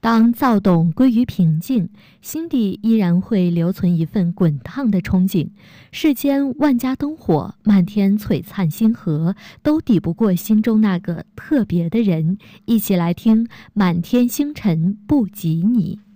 当躁动归于平静，心底依然会留存一份滚烫的憧憬。世间万家灯火，漫天璀璨星河，都抵不过心中那个特别的人。一起来听《满天星辰不及你》。